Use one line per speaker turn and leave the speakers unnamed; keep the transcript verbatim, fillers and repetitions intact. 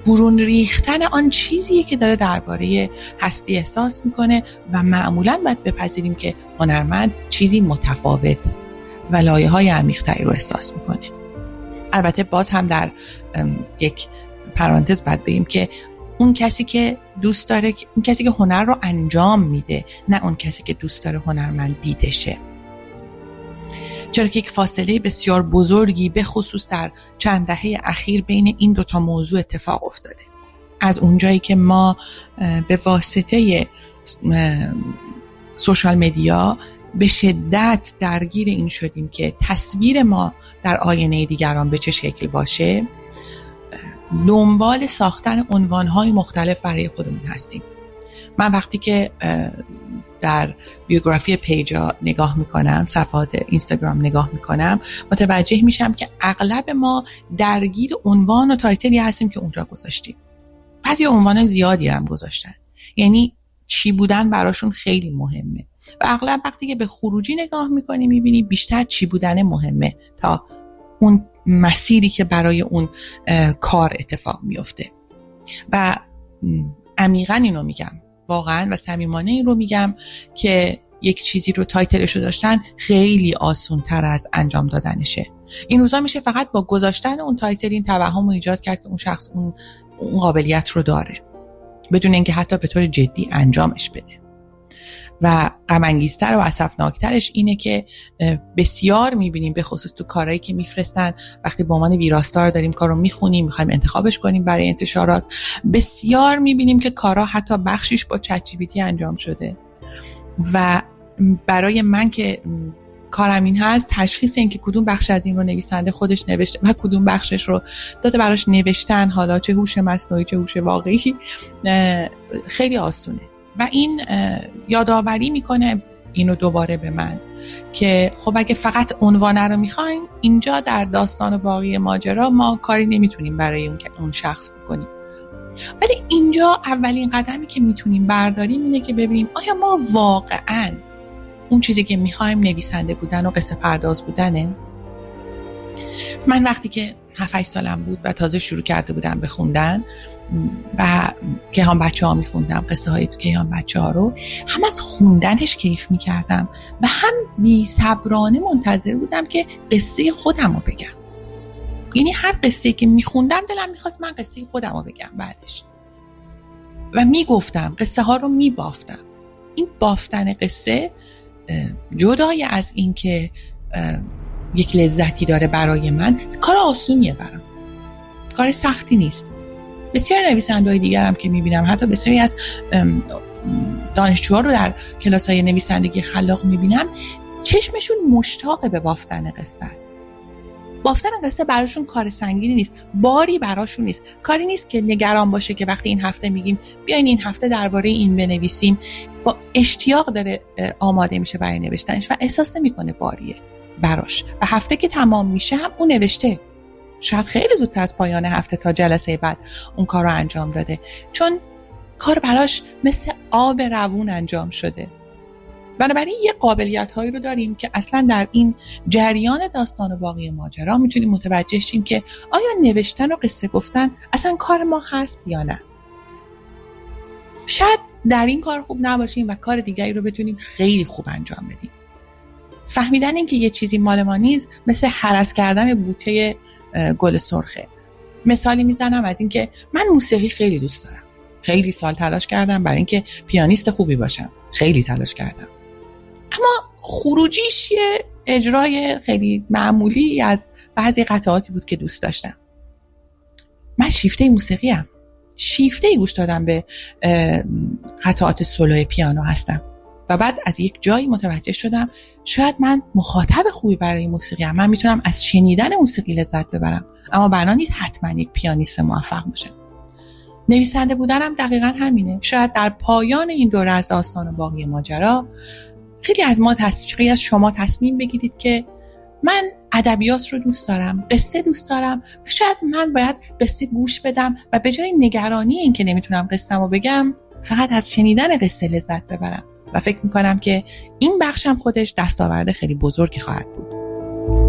برون ریختن آن چیزیه که داره درباره هستی احساس میکنه و معمولاً باید بپذیریم که هنرمند چیزی متفاوت و لایه‌های عمیق‌تری رو احساس میکنه. البته باز هم در یک پرانتز باید بگیم که اون کسی که دوست داره، اون کسی که هنر رو انجام میده، نه اون کسی که دوست داره هنرمند دیده شه. چرا که یک فاصله بسیار بزرگی به خصوص در چند دهه اخیر بین این دوتا موضوع اتفاق افتاده. از اونجایی که ما به واسطه سوشال مدیا به شدت درگیر این شدیم که تصویر ما در آینه دیگران به چه شکل باشه، دنبال ساختن عنوان‌های مختلف برای خودمون هستیم. من وقتی که در بیوگرافی پیجا نگاه میکنم، صفحات اینستاگرام نگاه میکنم، متوجه میشم که اغلب ما درگیر عنوان و تایتلی هستیم که اونجا گذاشتیم. بعضی عنوان زیادی هم گذاشتن، یعنی چی بودن براشون خیلی مهمه و اغلب وقتی که به خروجی نگاه میکنی میبینی بیشتر چی بودن مهمه تا اون مسیری که برای اون کار اتفاق میفته. و عمیقاً اینو میگم، واقعاً و صمیمانه این رو میگم که یک چیزی رو تایتلش رو داشتن خیلی آسان تر از انجام دادنشه. این روزا میشه فقط با گذاشتن اون تایتل این توهم رو ایجاد کرد که اون شخص اون, اون قابلیت رو داره بدون اینکه حتی به طور جدی انجامش بده. و غم انگیزتر و اسفناکترش اینه که بسیار میبینیم به خصوص تو کارهایی که میفرستن، وقتی با عنوان ویراستار داریم کارو میخونیم، میخوایم انتخابش کنیم برای انتشارات، بسیار میبینیم که کارها حتی بخشیش با چت جی پی تی انجام شده. و برای من که کارم این هست، تشخیص این که کدوم بخش از این رو نویسنده خودش نوشته و کدوم بخشش رو داده براش نوشتن، حالا چه هوش مصنوعی چه هوش واقعی، خیلی آسونه. و این یادآوری میکنه اینو دوباره به من که خب اگه فقط عنوان رو میخوایم، اینجا در داستان باقی ماجرا ما کاری نمیتونیم برای اون اون شخص بکنیم. ولی اینجا اولین قدمی که میتونیم برداریم اینه که ببینیم آیا ما واقعاً اون چیزی که میخوایم نویسنده بودن و قصه پرداز بودنه. من وقتی که هفت هشت سالم بود و تازه شروع کرده بودم به خوندن و کیهان بچه ها می خوندم، قصه های تو کیهان بچه ها رو، هم از خوندنش کیف می کردم و هم بی صبرانه منتظر بودم که قصه خودم رو بگم. یعنی هر قصه که می خوندم دلم می خواست من قصه خودم رو بگم بعدش و می گفتم، قصه ها رو می بافتم. این بافتن قصه جدای از این که یک لذتی داره برای من، کار آسونیه برام، کار سختی نیست. بسیار نویسنده‌های دیگر هم که میبینم، حتی بسیاری از دانشجوها رو در کلاس‌های نویسندگی خلاق میبینم، چشمشون مشتاق به بافتن قصه است. بافتن قصه براشون کار سنگینی نیست، باری براشون نیست، کاری نیست که نگران باشه که وقتی این هفته میگیم بیاین این هفته درباره این بنویسیم، با اشتیاق داره آماده میشه برای نوشتنش و احساس نمیکنه باریه براش. و هفته که تمام میشه هم اون نوشته، شاید خیلی زودتر از پایان هفته تا جلسه بعد اون کار رو انجام داده، چون کار براش مثل آب روون انجام شده. بنابراین یه قابلیت هایی رو داریم که اصلا در این جریان داستان و باقی ماجرا میتونیم متوجه شیم که آیا نوشتن و قصه گفتن اصلا کار ما هست یا نه. شاید در این کار خوب نباشیم و کار دیگری رو بتونیم خیلی خوب انجام بدیم. فهمیدن این که یه چیزی مال ما نیست مثل هرس کردن بوته گل سرخه. مثالی میزنم از این که من موسیقی خیلی دوست دارم، خیلی سال تلاش کردم برای اینکه پیانیست خوبی باشم، خیلی تلاش کردم، اما خروجیش یه اجرای خیلی معمولی از بعضی قطعاتی بود که دوست داشتم. من شیفته موسیقی ام، شیفته گوش دادم به قطعات سولو پیانو هستم و بعد از یک جایی متوجه شدم شاید من مخاطب خوبی برای موسیقی ام، من میتونم از شنیدن موسیقی لذت ببرم، اما بنا نیست حتما یک پیانیست موفق باشم. نویسنده بودنم دقیقاً همینه. شاید در پایان این دوره از داستان و باقی ماجرا خیلی از ما تصمیم از شما تصمیم بگیرید که من ادبیات رو دوست دارم، قصه دوست دارم و شاید من باید قصه گوش بدم و به جای نگرانی این که نمیتونم قصه‌مو بگم فقط از شنیدن قصه لذت ببرم و فکر میکنم که این بخشم خودش دستاورد خیلی بزرگی خواهد بود.